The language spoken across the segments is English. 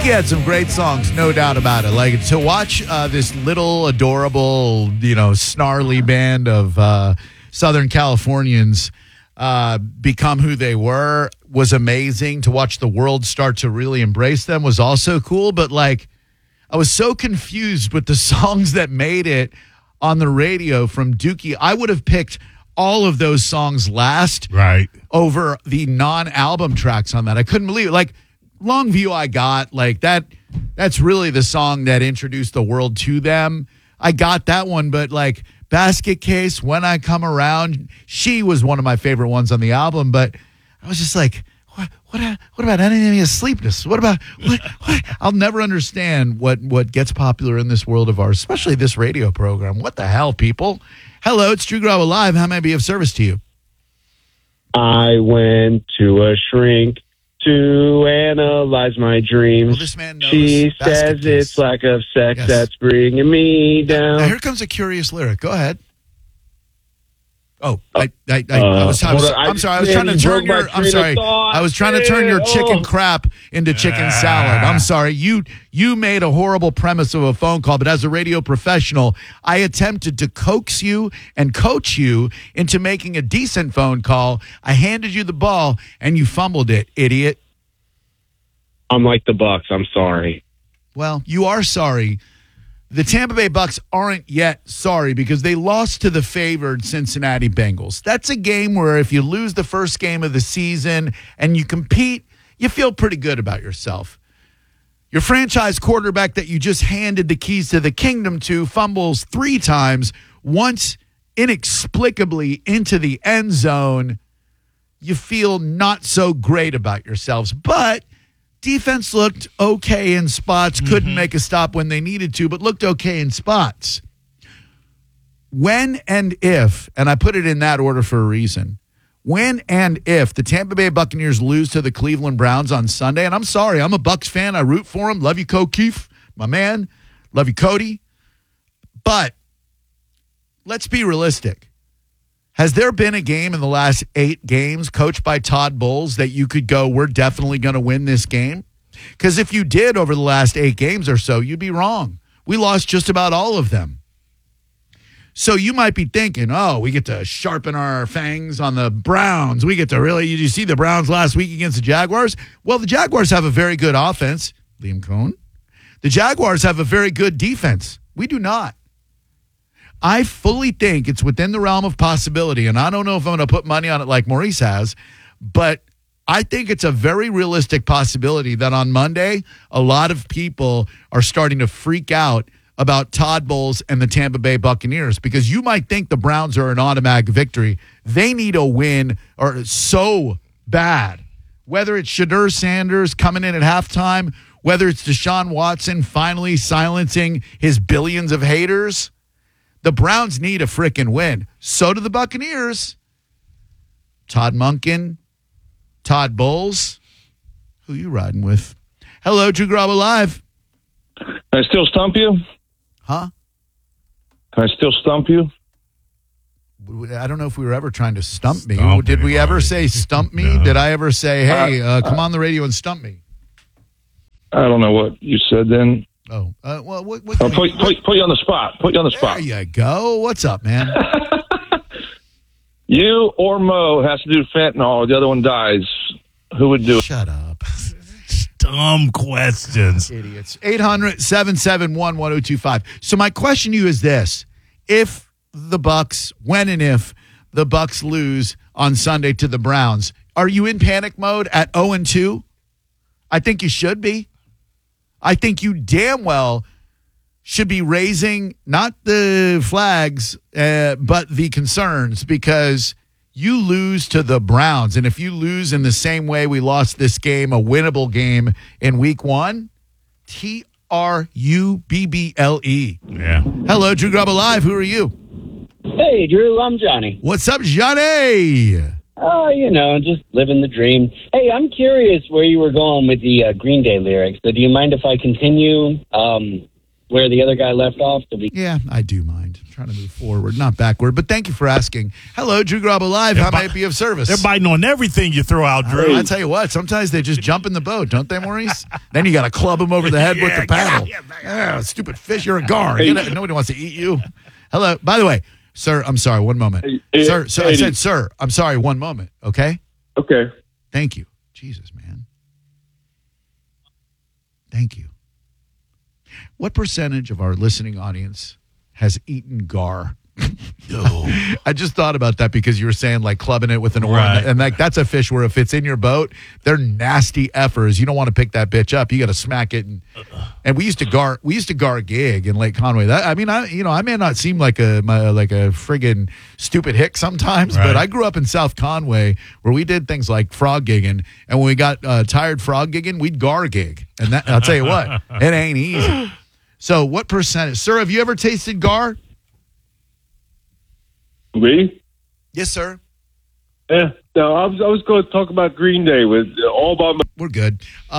Dookie had some great songs, no doubt about it. Like, to watch this little adorable, snarly band of Southern Californians become who they were was amazing. To watch the world start to really embrace them was also cool. But, like, I was so confused with the songs that made it on the radio from Dookie. I would have picked all of those songs last over the non-album tracks on that. I couldn't believe it. Like, Longview I got, like, that's really the song that introduced the world to them. I got that one, but, like, Basket Case, When I Come Around, she was one of my favorite ones on the album, but I was just like, what about Enemy of Sleepness? What? I'll never understand what gets popular in this world of ours, especially this radio program. What the hell, people? Hello, it's Drew Garabo Live. How may I be of service to you? I went to a shrink to analyze my dreams. Well, this man knows she says Case. it's lack of sex that's bringing me down. Now, here comes a curious lyric. Go ahead. Oh, I'm sorry. I was trying to turn your. I'm sorry. I was trying to turn your chicken crap into chicken salad. I'm sorry. You made a horrible premise of a phone call, but as a radio professional, I attempted to coax you and coach you into making a decent phone call. I handed you the ball, and you fumbled it, idiot. I'm like the Bucks. I'm sorry. Well, you are sorry. The Tampa Bay Bucks aren't yet sorry because they lost to the favored Cincinnati Bengals. That's a game where if you lose the first game of the season and you compete, you feel pretty good about yourself. Your franchise quarterback that you just handed the keys to the kingdom to fumbles 3 times, once inexplicably into the end zone. You feel not so great about yourselves, but defense looked okay in spots, couldn't make a stop when they needed to, but looked okay in spots. When and if, and I put it in that order for a reason, when and if the Tampa Bay Buccaneers lose to the Cleveland Browns on Sunday, and I'm sorry, I'm a Bucs fan, I root for them, love you, Keefe, my man, love you, Cody, but let's be realistic. Has there been a game in the last 8 games coached by Todd Bowles that you could go, we're definitely going to win this game? Because if you did over the last 8 games or so, you'd be wrong. We lost just about all of them. So you might be thinking, oh, we get to sharpen our fangs on the Browns. We get to really, did you see the Browns last week against the Jaguars? Well, the Jaguars have a very good offense. Liam Cohn. The Jaguars have a very good defense. We do not. I fully think it's within the realm of possibility, and I don't know if I'm going to put money on it like Maurice has, but I think it's a very realistic possibility that on Monday, a lot of people are starting to freak out about Todd Bowles and the Tampa Bay Buccaneers, because you might think the Browns are an automatic victory. They need a win or so bad, whether it's Shedeur Sanders coming in at halftime, whether it's Deshaun Watson finally silencing his billions of haters. The Browns need a frickin' win. So do the Buccaneers. Todd Monken, Todd Bowles. Who you riding with? Hello, Drew Garabo Live. Can I still stump you? Huh? Can I still stump you? I don't know if we were ever trying to stump me. Stump Did we anybody. ever say stump me? No. Did I ever say, hey, come on the radio and stump me? I don't know what you said then. Oh, well, what I'll put you on the spot. Put you on the spot. There you go. What's up, man? You or Mo has to do fentanyl. The other one dies. Who would do it? Shut up. Dumb questions. Idiots. 800-771-1025. So my question to you is this. If the Bucks, when and if the Bucks lose on Sunday to the Browns, are you in panic mode at 0-2? I think you should be. I think you damn well should be raising not the flags, but the concerns, because you lose to the Browns. And if you lose in the same way we lost this game, a winnable game in week 1, Trubble. Yeah. Hello, Drew Garabo Live. Who are you? Hey, Drew, I'm Johnny. What's up, Johnny? Oh, just living the dream. Hey, I'm curious where you were going with the Green Day lyrics. So do you mind if I continue where the other guy left off? Yeah, I do mind. trying to move forward, not backward. But thank you for asking. Hello, Drew Garabo Live. How may I be of service? They're biting on everything you throw out, Drew. I tell you what, sometimes they just jump in the boat, don't they, Maurice? Then you got to club them over the head with the paddle. Stupid fish, you're a gar. Nobody wants to eat you. Hello. By the way, sir, I'm sorry, one moment. Sir, I said, sir, I'm sorry, one moment, okay? Okay. Thank you. Jesus, man. Thank you. What percentage of our listening audience has eaten gar? No. I just thought about that because you were saying like clubbing it with an oar, Right. and like that's a fish where if it's in your boat, they're nasty effers. You don't want to pick that bitch up. You got to smack it. And we used to gar gig in Lake Conway. I may not seem like a friggin' stupid hick sometimes, Right. but I grew up in South Conway where we did things like frog gigging, and when we got tired frog gigging, we'd gar gig, and that I'll tell you what, it ain't easy. So what percentage, sir? Have you ever tasted gar? Me? Yes, sir. Yeah. No, I was going to talk about Green Day with all by my. We're good.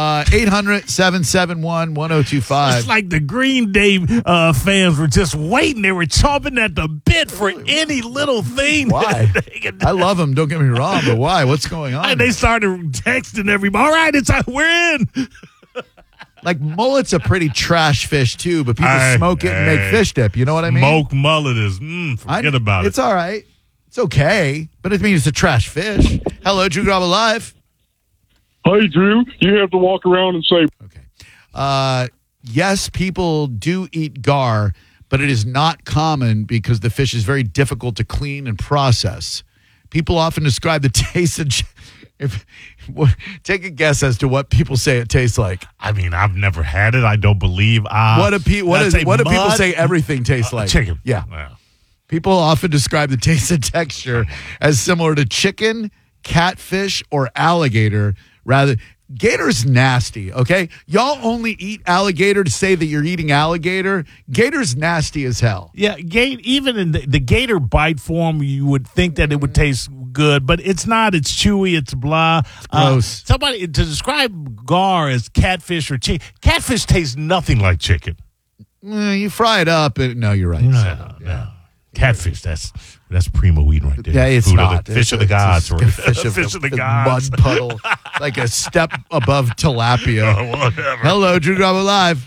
800-771-1025. It's like the Green Day fans were just waiting. They were chomping at the bit for any little thing. Why? They could- I love them. Don't get me wrong, but why? What's going on? And they started texting everybody. All right, we're in. Like mullet's a pretty trash fish too, but people smoke it and make fish dip. You know what I mean? Smoked mullet is, forget about it. It's all right. It's okay, but it means it's a trash fish. Hello, Drew Garabo Live. Hey, Drew, you have to walk around and say, Okay. Yes, people do eat gar, but it is not common because the fish is very difficult to clean and process. People often describe the taste of. Take a guess as to what people say it tastes like. I mean, I've never had it. I don't believe. What do people say everything tastes like? Chicken. Yeah. Well, People often describe the taste and texture as similar to chicken, catfish, or alligator. Gator's nasty, okay? Y'all only eat alligator to say that you're eating alligator. Gator's nasty as hell. yeah, even in the gator bite form, you would think that it would taste good, but it's not. It's chewy. It's blah. Gross. Somebody to describe gar as catfish or chicken. Catfish tastes nothing like chicken. You fry it up. No, you're right. No. Catfish, that's primo eating right there. Yeah, it's Food not. Of the, fish of the It's gods. a fish of the the gods. mud puddle. Like a step above tilapia. Oh, whatever. Hello, Drew Garabo Live.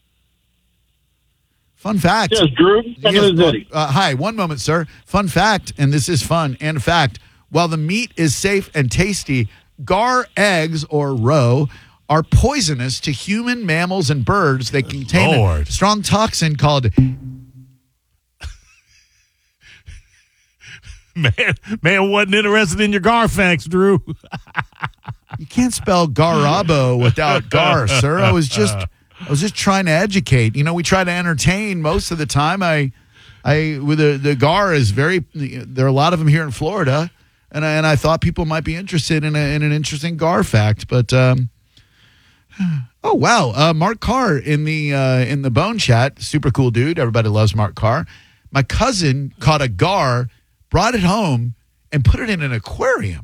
Fun fact. yes, Drew, Hi, one moment, sir. Fun fact, and this is fun and fact. While the meat is safe and tasty, gar eggs, or roe, are poisonous to human, mammals, and birds. They contain a Lord. strong toxin called... Man wasn't interested in your gar facts, Drew. You can't spell Garabo without gar, sir. I was just trying to educate. You know, we try to entertain most of the time. With the gar is very. There are a lot of them here in Florida, and I thought people might be interested in an interesting gar fact. But oh wow, Mark Carr in the Bone Chat, super cool dude. Everybody loves Mark Carr. My cousin caught a gar, brought it home, and put it in an aquarium.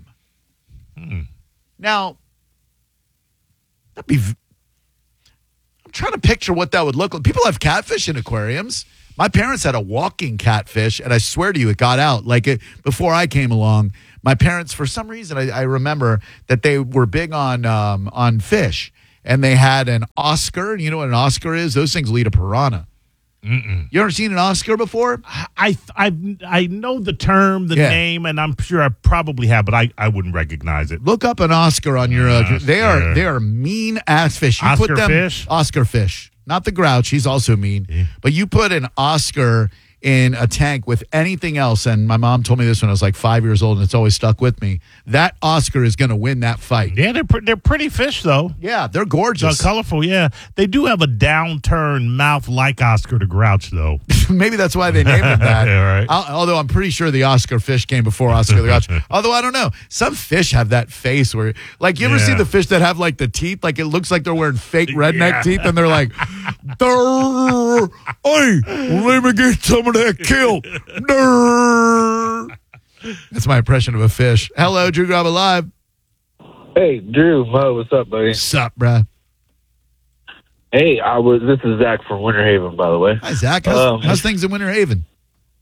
Now, I'm trying to picture what that would look like. People have catfish in aquariums. My parents had a walking catfish, and I swear to you, it got out. Before I came along, my parents, for some reason, I remember that they were big on fish, and they had an Oscar. You know what an Oscar is? Those things will eat a piranha. You ever seen an Oscar before? I know the term, the name, and I'm sure I probably have, but I wouldn't recognize it. Look up an Oscar on your. They are mean ass fish. You Oscar put them, fish? Oscar fish, not the grouch. He's also mean. Yeah. But you put an Oscar in a tank with anything else, and my mom told me this when I was like 5 years old, and it's always stuck with me. That Oscar is going to win that fight. Yeah, they're pretty fish though. Yeah, they're gorgeous. Colorful, yeah. They do have a downturned mouth like Oscar the Grouch, though. Maybe that's why they named it that. Yeah, right. Although I'm pretty sure the Oscar fish came before Oscar the Grouch. Although I don't know. Some fish have that face where, like, you ever see the fish that have, like, the teeth? Like, it looks like they're wearing fake redneck teeth, and they're like, hey, let me get some of that kill. That's my impression of a fish. Hello, Drew Garabo Live. Hey, Drew, Mo, what's up, buddy? What's up, bruh? Hey, this is Zach from Winter Haven, by the way. Hi, Zach. How's things in Winter Haven?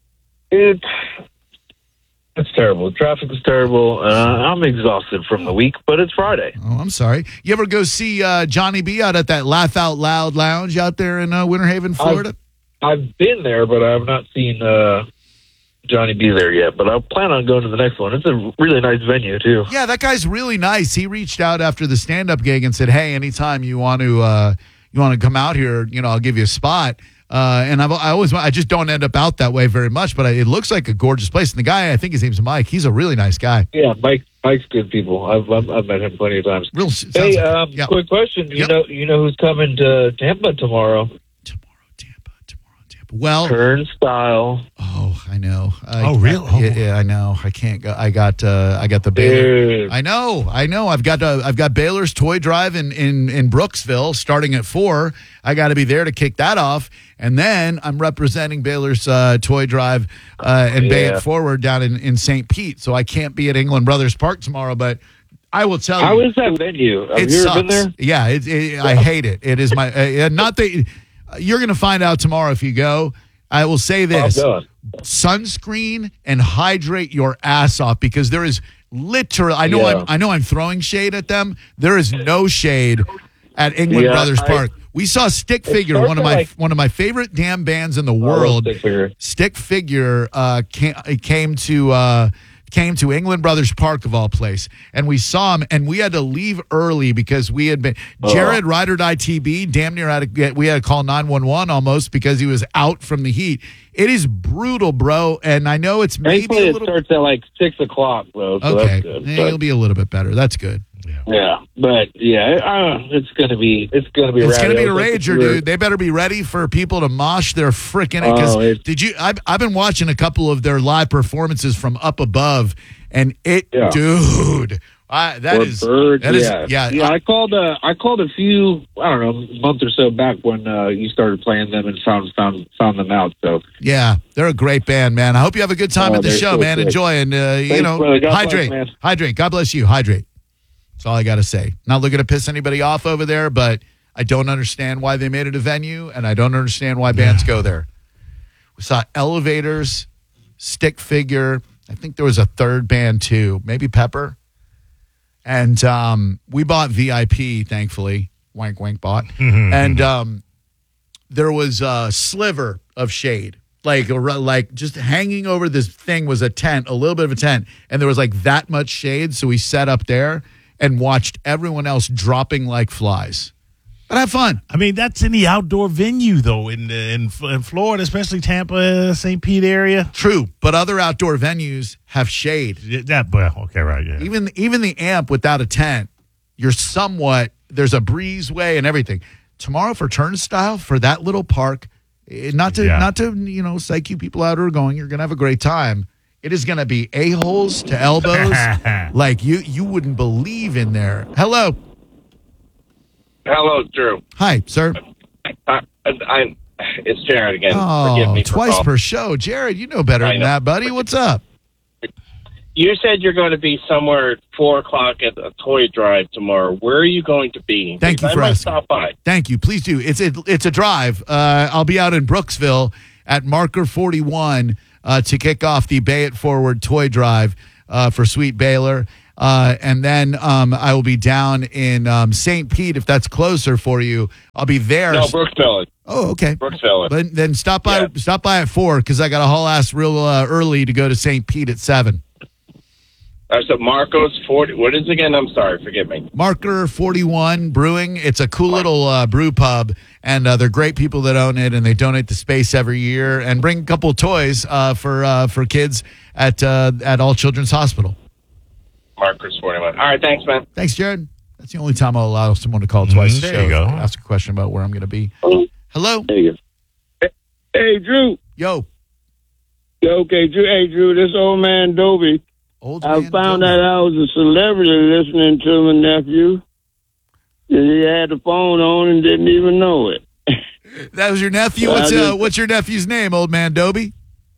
It's terrible. Traffic is terrible. I'm exhausted from the week, but it's Friday. Oh, I'm sorry. You ever go see Johnny B out at that Laugh Out Loud Lounge out there in Winter Haven, Florida? I've been there, but I have not seen Johnny B there yet. But I plan on going to the next one. It's a really nice venue, too. Yeah, that guy's really nice. He reached out after the stand-up gig and said, "Hey, anytime you want to come out here, I'll give you a spot." And I just don't end up out that way very much, but it looks like a gorgeous place. And the guy, I think his name's Mike. He's a really nice guy. Yeah, Mike's good people. I've met him plenty of times. Hey, quick question. You know who's coming to Tampa tomorrow? Tampa. Well, Turnstile. Oh, I know. Really? Yeah, I know. I can't go. I got the Baylor. I know. I've got Baylor's Toy Drive in Brooksville starting at 4. I got to be there to kick that off, and then I'm representing Baylor's Toy Drive and Bay It Forward down in St. Pete. So I can't be at England Brothers Park tomorrow, but I will tell you. How is that venue? Have you ever been there? Yeah, I hate it. It is my not that you're going to find out tomorrow if you go. I will say this: sunscreen and hydrate your ass off, because there is literally. I know I'm throwing shade at them. There is no shade at England Brothers Park. We saw Stick Figure, one of my favorite damn bands in the world. Stick Figure came to England Brothers Park, of all place, and we saw him, and we had to leave early because we had been Jared Ride or Die TB damn near we had to call 911 almost because he was out from the heat. It is brutal, bro, and I know it's maybe Thankfully a little. It starts at like 6:00, bro. So Okay, that's good. It'll be a little bit better. That's good. Yeah, but it's gonna be It's gonna be a rager, dude. They better be ready for people to mosh their frickin' it. Because I've been watching a couple of their live performances from up above, and dude, that is. I called a few, I don't know, a month or so back when you started playing them and found them out. So yeah, they're a great band, man. I hope you have a good time at the show, man. Sick. Enjoy and hydrate. Bless, hydrate. God bless you. Hydrate. That's all I got to say. Not looking to piss anybody off over there, but I don't understand why they made it a venue, and I don't understand why bands go there. We saw Elevators, Stick Figure. I think there was a third band too, maybe Pepper. And we bought VIP, thankfully. Wank, wank, bought. And there was a sliver of shade. Like just hanging over this thing was a tent, a little bit of a tent. And there was like that much shade, so we sat up there and watched everyone else dropping like flies. But have fun. I mean, that's any outdoor venue, though, in Florida, especially Tampa, St. Pete area. True, but other outdoor venues have shade. Okay, right, yeah. Even the amp without a tent, there's a breezeway and everything. Tomorrow for Turnstile, for that little park, not to psych you people out who are going, you're going to have a great time. It is going to be a-holes to elbows like you wouldn't believe in there. Hello. Hello, Drew. Hi, sir. It's Jared again. Oh, Forgive me twice per show. Jared, you know better than that, buddy. What's up? You said you're going to be somewhere at 4 o'clock at the Toy Drive tomorrow. Where are you going to be? Thank you for asking. Stop by. Thank you. Please do. It's a drive. I'll be out in Brooksville at Marker 41 to kick off the Bay It Forward Toy Drive for Sweet Baylor. And then I will be down in St. Pete, if that's closer for you. I'll be there. No, Brooksville. Oh, okay. Brooksville. But then stop by at 4 because I got to haul ass real early to go to St. Pete at 7. So Marco's 40. What is it again? I'm sorry. Forgive me. Marker 41 Brewing. It's a cool little brew pub, and they're great people that own it, and they donate the space every year and bring a couple of toys for kids at All Children's Hospital. Marker's 41. All right. Thanks, man. Thanks, Jared. That's the only time I'll allow someone to call twice. There you go. Ask a question about where I'm going to be. Hello. There you go. Hey, Drew. Yo. Okay, Drew. Hey, Drew. This old man Dobie. I found out I was a celebrity listening to my nephew. And he had the phone on and didn't even know it. That was your nephew? What's your nephew's name, old man Dobie?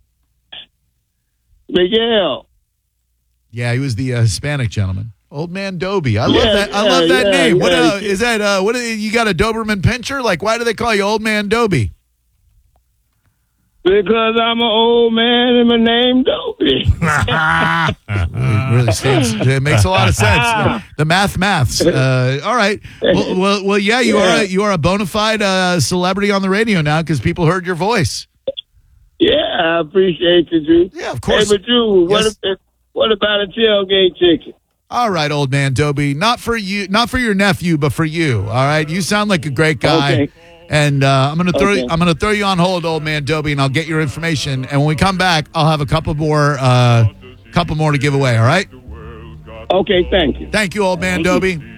Miguel. Yeah, he was the Hispanic gentleman. Old man Dobie. I love that. I love that name. What is that? What you got a Doberman Pinscher? Like, why do they call you Old Man Dobie? Because I'm an old man and my name Dopey. It really stands. It makes a lot of sense. The maths. All right. Well, yeah. You are a bona fide celebrity on the radio now because people heard your voice. Yeah, I appreciate you, Drew. Yeah, of course. Hey, but Drew, Yes. what about a tailgate ticket? All right, old man Dobie. Not for you, not for your nephew, but for you. All right. You sound like a great guy. Okay. And I'm gonna throw you on hold, old man Dobie, and I'll get your information. And when we come back, I'll have a couple more to give away. All right. Okay, thank you. Thank you, old man Dobie.